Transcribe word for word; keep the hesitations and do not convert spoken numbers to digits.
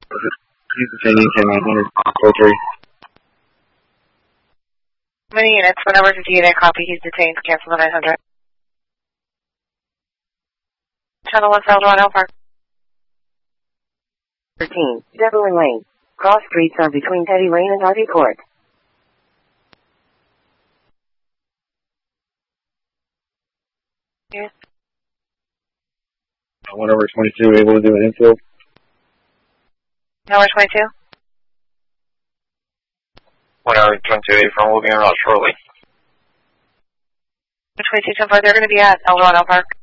He's detaining ten nine hundred, four three. Many units, one over fifty unit, copy, he's detained, cancel the nine hundred. Channel one, Eldorado Park. thirteen, Devlin Lane. Cross streets are between Teddy Lane and Harvey Court. Yes. one over twenty-two, able to do an infill. Number twenty-two. one over twenty-two, from will be en route shortly. twenty-two, ten four, they're going to be at Eldorado Park.